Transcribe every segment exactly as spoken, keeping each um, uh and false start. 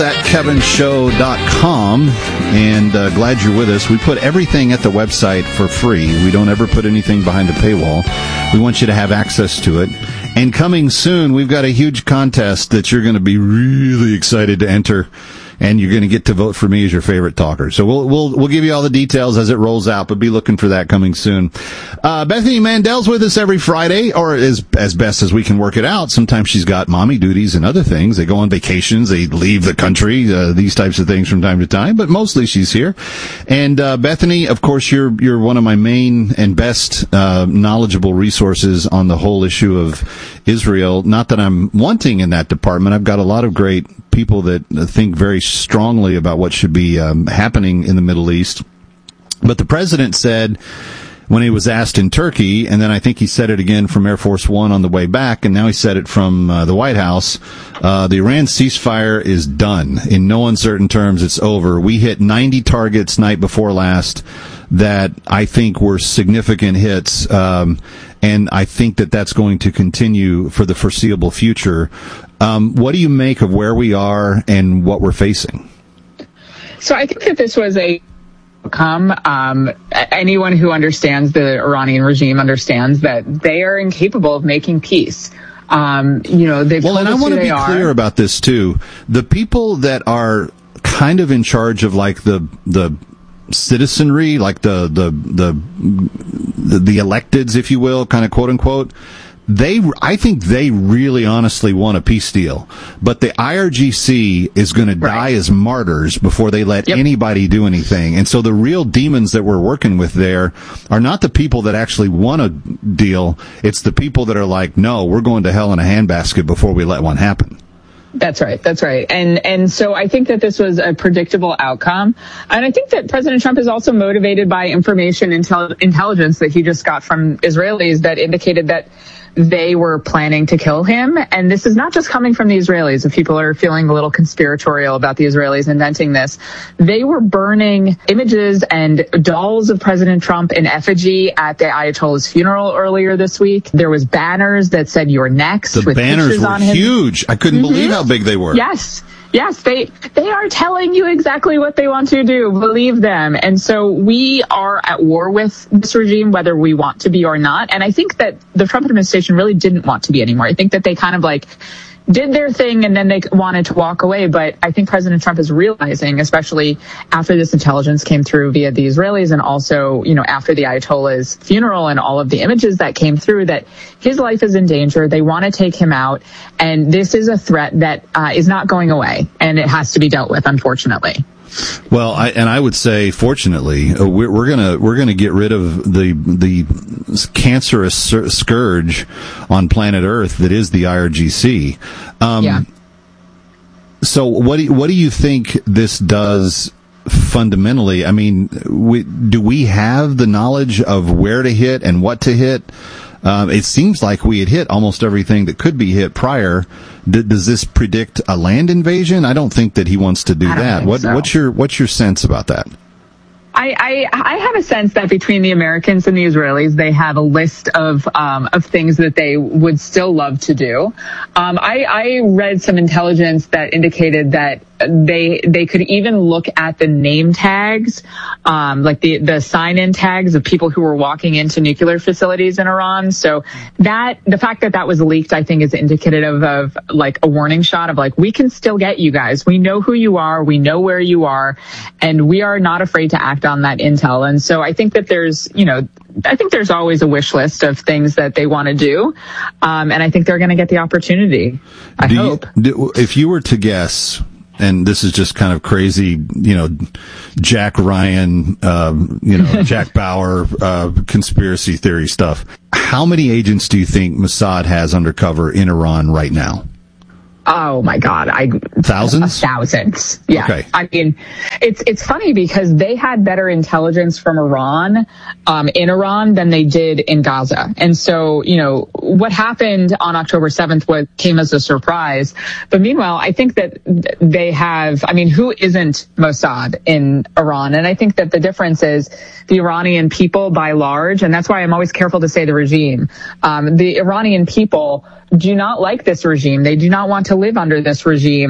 at kevin show dot com, and uh, glad you're with us. We put everything at the website for free. We don't ever put anything behind a paywall. We want you to have access to it. And coming soon, we've got a huge contest that you're going to be really excited to enter, and you're going to get to vote for me as your favorite talker. So we'll we'll we'll give you all the details as it rolls out, but be looking for that coming soon. Uh, Bethany Mandel's with us every Friday, or as as best as we can work it out. Sometimes she's got mommy duties and other things. They go on vacations, they leave the country, uh, these types of things from time to time, but mostly she's here. And uh, Bethany, of course, you're you're one of my main and best uh, knowledgeable resources on the whole issue of Israel. Not that I'm wanting in that department. I've got a lot of great people that think very strongly about what should be um, happening in the Middle East. But the president said, when he was asked in Turkey, and then I think he said it again from Air Force One on the way back, and now he said it from uh, the White House, uh, the Iran ceasefire is done. In no uncertain terms, it's over. We hit ninety targets night before last that I think were significant hits, um, and I think that that's going to continue for the foreseeable future. Um, what do you make of where we are and what we're facing? So I think that this was a outcome. Um, anyone who understands the Iranian regime understands that they are incapable of making peace. Um, you know, they've well, and I want to be clear about this too. The people that are kind of in charge of like the the citizenry, like the the the the, the electeds, if you will, kind of quote unquote. They, I think they really honestly want a peace deal, but the I R G C is going to die right. as martyrs before they let yep. anybody do anything. And so the real demons that we're working with there are not the people that actually want a deal. It's the people that are like, no, we're going to hell in a handbasket before we let one happen. That's right. That's right. And and so I think that this was a predictable outcome. And I think that President Trump is also motivated by information intel- intelligence that he just got from Israelis that indicated that they were planning to kill him. And this is not just coming from the Israelis. If people are feeling a little conspiratorial about the Israelis inventing this, they were burning images and dolls of President Trump in effigy at the Ayatollah's funeral earlier this week. There was banners that said "You're next." The with banners were on him. huge. I couldn't mm-hmm. believe how big they were. Yes. Yes, they they are telling you exactly what they want to do. Believe them. And so we are at war with this regime, whether we want to be or not. And I think that the Trump administration really didn't want to be anymore. I think that they kind of like did their thing and then they wanted to walk away. But I think President Trump is realizing, especially after this intelligence came through via the Israelis and also, you know, after the Ayatollah's funeral and all of the images that came through, that his life is in danger. They want to take him out. And this is a threat that uh, is not going away. And it has to be dealt with, unfortunately. Well, I, and I would say, fortunately, uh, we're, we're gonna we're gonna get rid of the the cancerous scourge on planet Earth that is the I R G C. Um, yeah. So, what do you, what do you think this does fundamentally? I mean, we, do we have the knowledge of where to hit and what to hit? Um, it seems like we had hit almost everything that could be hit prior. D- does this predict a land invasion? I don't think that he wants to do that. What, so. What's your What's your sense about that? I, I, I have a sense that between the Americans and the Israelis, they have a list of um, of things that they would still love to do. Um, I, I read some intelligence that indicated that they they could even look at the name tags, um, like the, the sign-in tags of people who were walking into nuclear facilities in Iran. So that the fact that that was leaked, I think, is indicative of like a warning shot of like, we can still get you guys. We know who you are. We know where you are. And we are not afraid to act on that intel. And so I think that there's, you know, I think there's always a wish list of things that they want to do. Um, and I think they're going to get the opportunity. I do hope. You, do, if you were to guess, and this is just kind of crazy, you know, Jack Ryan, um, you know, Jack Bauer, uh, conspiracy theory stuff. How many agents do you think Mossad has undercover in Iran right now? Oh my God. I thousands? Thousands. Yeah. Okay. I mean, it's, it's funny because they had better intelligence from Iran, um, in Iran than they did in Gaza. And so, you know, what happened on October seventh what came as a surprise. But meanwhile, I think that they have, I mean, who isn't Mossad in Iran? And I think that the difference is the Iranian people by large, and that's why I'm always careful to say the regime. Um, the Iranian people do not like this regime. They do not want to live under this regime.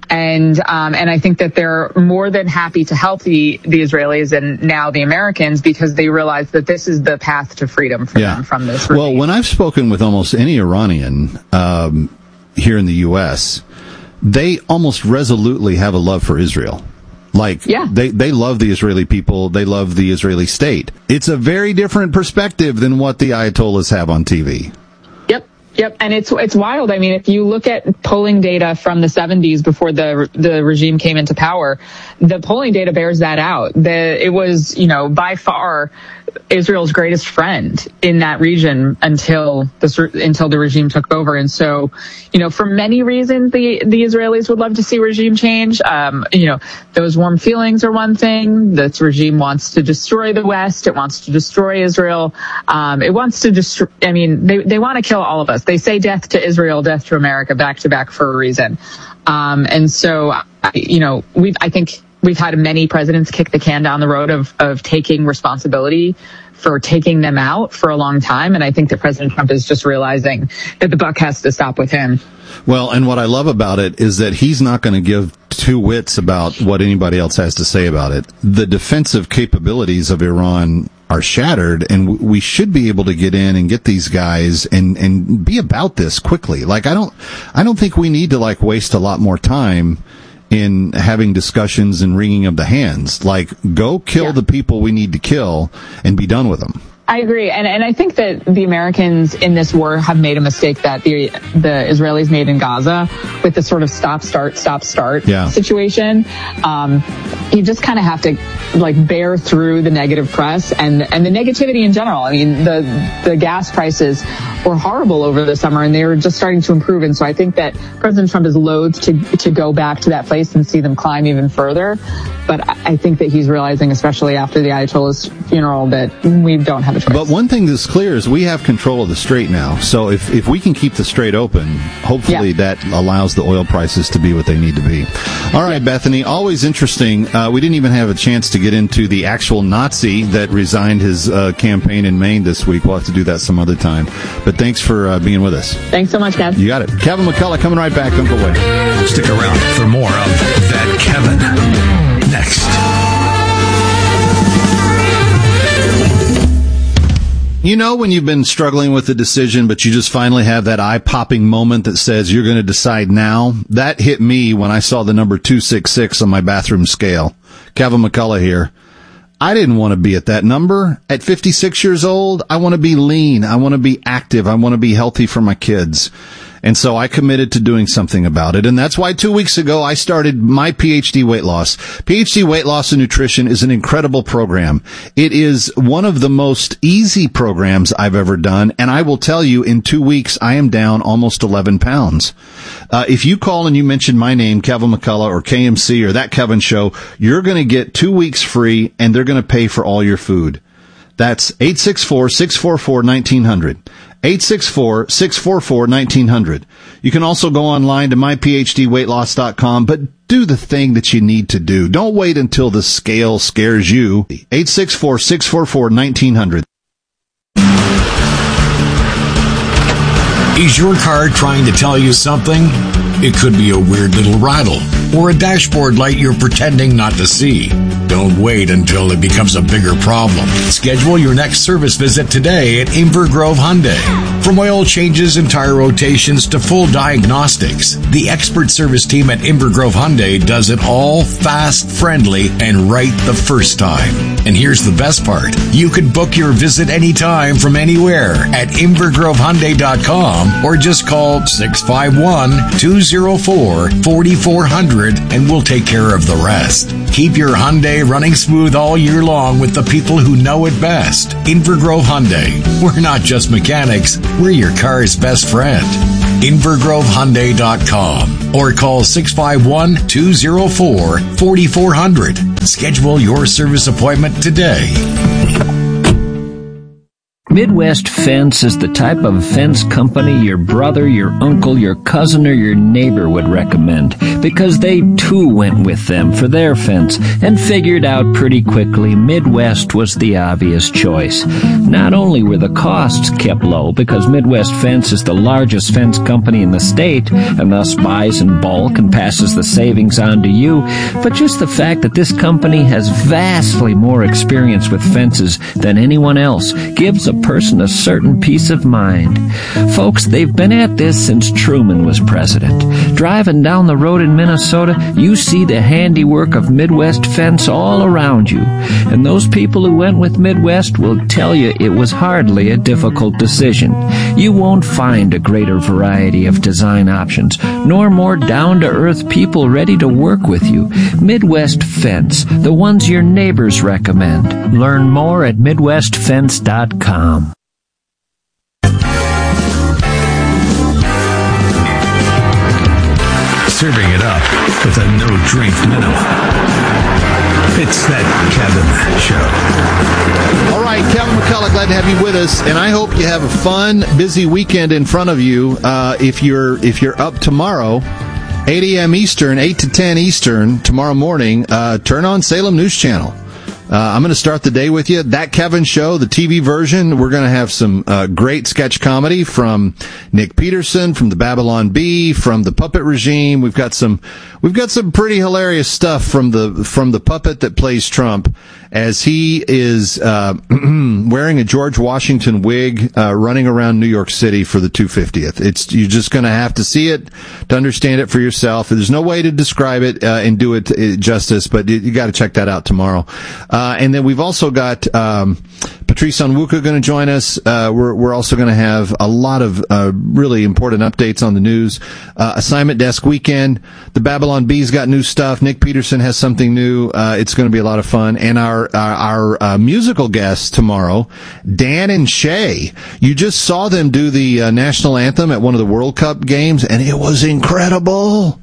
And, um, and I think that they're more than happy to help the, the Israelis and now the Americans because they realize that this is the path to freedom for yeah. them from this regime. Well, when I've spoken with almost any Iranian, um, here in the U S, they almost resolutely have a love for Israel. Like, yeah. they, they love the Israeli people. They love the Israeli state. It's a very different perspective than what the Ayatollahs have on T V. Yep. Yep. And it's, it's wild. I mean, if you look at polling data from the seventies before the, the regime came into power, the polling data bears that out. The, it was, you know, by far Israel's greatest friend in that region until the until the regime took over. And so, you know, for many reasons, the the Israelis would love to see regime change. Um, you know, those warm feelings are one thing. This regime wants to destroy the West. It wants to destroy Israel. Um, it wants to destroy. I mean, they they want to kill all of us. They say death to Israel, death to America, back to back for a reason. Um, and so, you know, we I think. We've had many presidents kick the can down the road of, of taking responsibility for taking them out for a long time. And I think that President Trump is just realizing that the buck has to stop with him. Well, and what I love about it is that he's not going to give two wits about what anybody else has to say about it. The defensive capabilities of Iran are shattered, and we should be able to get in and get these guys and, and be about this quickly. Like, I don't, I don't think we need to like waste a lot more time in having discussions and wringing of the hands. Like, go kill yeah. the people we need to kill and be done with them. I agree. And and I think that the Americans in this war have made a mistake that the the Israelis made in Gaza with the sort of stop, start, stop, start yeah. situation. Um, you just kind of have to like bear through the negative press and, and the negativity in general. I mean, the, the gas prices were horrible over the summer and they were just starting to improve. And so I think that President Trump is loath to, to go back to that place and see them climb even further. But I think that he's realizing, especially after the Ayatollah's funeral, that we don't have a choice. But one thing that's clear is we have control of the strait now. So if, if we can keep the strait open, hopefully yeah. that allows the oil prices to be what they need to be. All right, Bethany, always interesting. Uh, we didn't even have a chance to get into the actual Nazi that resigned his uh, campaign in Maine this week. We'll have to do that some other time. But thanks for uh, being with us. Thanks so much, Kev. You got it. Kevin McCullough coming right back. Don't go away. Stick around for more of That Kevin. Next. You know when you've been struggling with a decision, but you just finally have that eye-popping moment that says you're going to decide now? That hit me when I saw the number two six six on my bathroom scale. Kevin McCullough here. I didn't want to be at that number. At fifty-six years old, I want to be lean. I want to be active. I want to be healthy for my kids. And so I committed to doing something about it. And that's why two weeks ago I started my PhD Weight Loss. PhD Weight Loss and Nutrition is an incredible program. It is one of the most easy programs I've ever done. And I will tell you, in two weeks, I am down almost eleven pounds. Uh, if you call and you mention my name, Kevin McCullough or K M C or That Kevin Show, you're going to get two weeks free and they're going to pay for all your food. That's eight six four, six four four, one nine zero zero. eight six four, six four four, one nine zero zero. You can also go online to my p h d weight loss dot com, but do the thing that you need to do. Don't wait until the scale scares you. eight six four, six four four, one nine zero zero. Is your car trying to tell you something? It could be a weird little rattle or a dashboard light you're pretending not to see. Don't wait until it becomes a bigger problem. Schedule your next service visit today at Inver Grove Hyundai. From oil changes and tire rotations to full diagnostics, the expert service team at Inver Grove Hyundai does it all fast, friendly, and right the first time. And here's the best part. You can book your visit anytime from anywhere at inver grove hyundai dot com or just call six five one, two zero four, four four zero zero and we'll take care of the rest. Keep your Hyundai running smooth all year long with the people who know it best. Inver Grove Hyundai. We're not just mechanics, we're your car's best friend. inver grove hyundai dot com or call six five one, two zero four, four four zero zero. Schedule your service appointment today. Midwest Fence is the type of fence company your brother, your uncle, your cousin, or your neighbor would recommend, because they too went with them for their fence and figured out pretty quickly Midwest was the obvious choice. Not only were the costs kept low, because Midwest Fence is the largest fence company in the state and thus buys in bulk and passes the savings on to you, but just the fact that this company has vastly more experience with fences than anyone else gives a person a certain peace of mind. Folks, they've been at this since Truman was president. Driving down the road in Minnesota, you see the handiwork of Midwest Fence all around you. And those people who went with Midwest will tell you it was hardly a difficult decision. You won't find a greater variety of design options, nor more down-to-earth people ready to work with you. Midwest Fence, the ones your neighbors recommend. Learn more at midwest fence dot com. Serving it up with a no-drink minimum. It's that Kevin Show. All right, Kevin McCullough, glad to have you with us, and I hope you have a fun, busy weekend in front of you. Uh, if you're if you're up tomorrow, eight a.m. Eastern, eight to ten Eastern, tomorrow morning, uh, turn on Salem News Channel. Uh, I'm going to start the day with you. That Kevin Show, the T V version, we're going to have some uh, great sketch comedy from Nick Peterson, from the Babylon Bee, from the Puppet Regime. We've got some, we've got some pretty hilarious stuff from the from the puppet that plays Trump, as he is uh, wearing a George Washington wig, uh, running around New York City for the two hundred fiftieth. It's you're just going to have to see it to understand it for yourself. There's no way to describe it uh, and do it uh, justice, but you, you got to check that out tomorrow. Uh, and then we've also got um, Patrice Onwuka going to join us. Uh, we're we're also going to have a lot of uh, really important updates on the news. Uh, Assignment Desk Weekend. The Babylon Bee's got new stuff. Nick Peterson has something new. Uh, it's going to be a lot of fun. And our our, our uh, musical guests tomorrow, Dan and Shay. You just saw them do the uh, national anthem at one of the World Cup games, and it was incredible.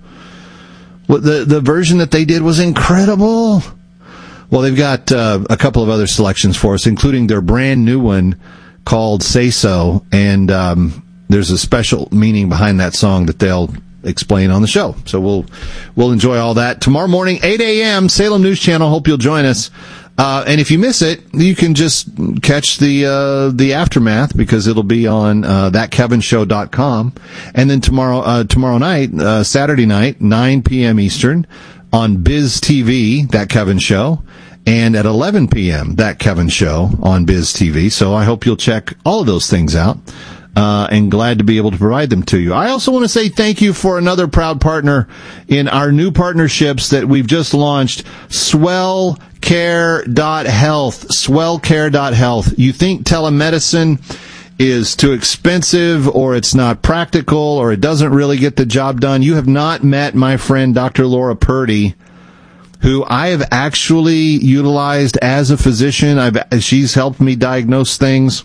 The the version that they did was incredible. Well, they've got uh, a couple of other selections for us, including their brand new one called Say So, and um, there's a special meaning behind that song that they'll explain on the show. So we'll we'll enjoy all that tomorrow morning, eight a.m., Salem News Channel. Hope you'll join us. Uh, and if you miss it, you can just catch the uh, the aftermath, because it'll be on uh, that kevin show dot com. And then tomorrow uh, tomorrow night, uh, Saturday night, nine p.m. Eastern, on Biz T V, That Kevin Show, and at eleven p.m., That Kevin Show on Biz T V. So I hope you'll check all of those things out, uh, and glad to be able to provide them to you. I also want to say thank you for another proud partner in our new partnerships that we've just launched, swell care dot health, swell care dot health. You think telemedicine is too expensive, or it's not practical, or it doesn't really get the job done. You have not met my friend Doctor Laura Purdy, who I have actually utilized as a physician. I've, she's helped me diagnose things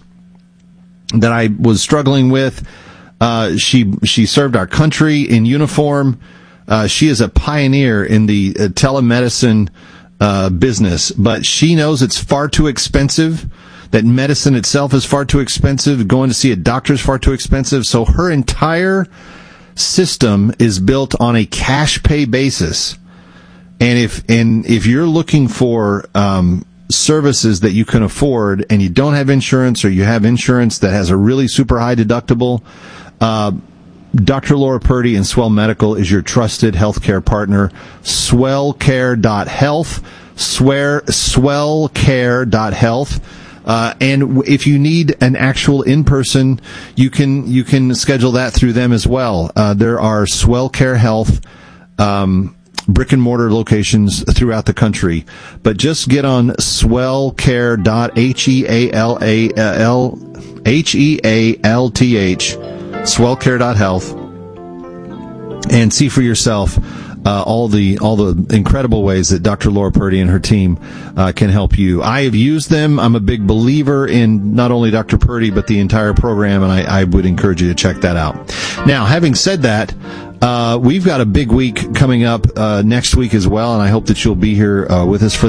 that I was struggling with. Uh, she she served our country in uniform. Uh, she is a pioneer in the uh, telemedicine uh, business, but she knows it's far too expensive, that medicine itself is far too expensive, going to see a doctor is far too expensive. So her entire system is built on a cash pay basis. And if and if you're looking for um, services that you can afford, and you don't have insurance, or you have insurance that has a really super high deductible, uh, Doctor Laura Purdy and Swell Medical is your trusted healthcare partner. swell care dot health, swear swell care dot health. Uh, and if you need an actual in-person, you can you can schedule that through them as well. Uh, there are Swell Care Health um, brick and mortar locations throughout the country, but just get on swell care dot h e a l a l h e a l t h, swell care dot health, and see for yourself Uh, all the all the incredible ways that Doctor Laura Purdy and her team uh, can help you. I have used them. I'm a big believer in not only Doctor Purdy, but the entire program, and I, I would encourage you to check that out. Now, having said that, uh, we've got a big week coming up uh, next week as well, and I hope that you'll be here uh, with us for